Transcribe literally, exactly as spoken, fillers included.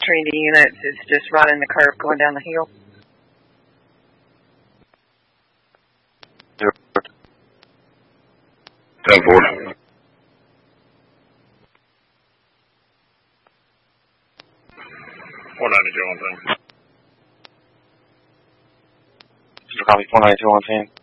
between the units is just right in the curve going down the hill. ten four. four ninety-two on ten. Copy four ninety-two on ten.